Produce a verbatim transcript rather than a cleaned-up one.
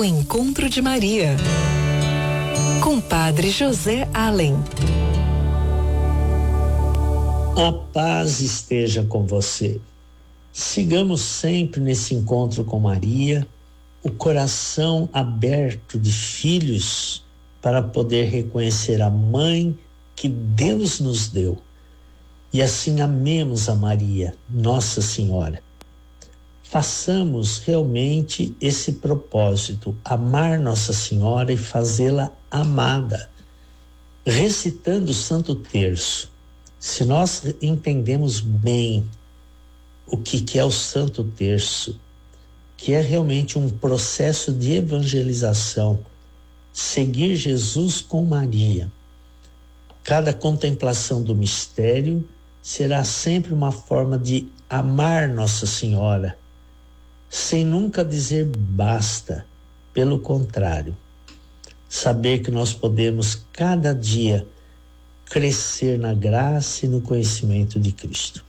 Encontro de Maria, com Padre José Allen. A paz esteja com você. Sigamos sempre nesse encontro com Maria, o coração aberto de filhos para poder reconhecer a mãe que Deus nos deu. E assim amemos a Maria, Nossa Senhora. Façamos realmente esse propósito, amar Nossa Senhora e fazê-la amada, recitando o Santo Terço. Se nós entendemos bem o que, que é o Santo Terço, que é realmente um processo de evangelização, seguir Jesus com Maria. Cada contemplação do mistério será sempre uma forma de amar Nossa Senhora, sem nunca dizer basta, pelo contrário, saber que nós podemos cada dia crescer na graça e no conhecimento de Cristo.